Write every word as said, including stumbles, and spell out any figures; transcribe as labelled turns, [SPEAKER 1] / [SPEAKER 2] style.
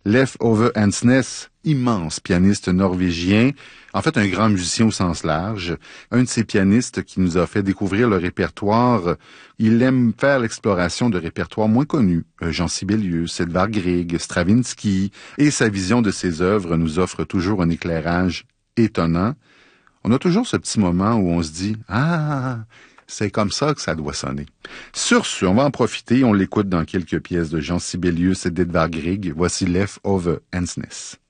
[SPEAKER 1] Leif Ove Ansnes, immense pianiste norvégien, en fait un grand musicien au sens large, un de ces pianistes qui nous a fait découvrir le répertoire. Il aime faire l'exploration de répertoires moins connus, Jean Sibelius, Edvard Grieg, Stravinsky, et sa vision de ses œuvres nous offre toujours un éclairage étonnant. On a toujours ce petit moment où on se dit « Ah, c'est comme ça que ça doit sonner ». Sur ce, on va en profiter, on l'écoute dans quelques pièces de Jean Sibelius et d'Edvard Grieg. Voici Leif Ove Ansnes.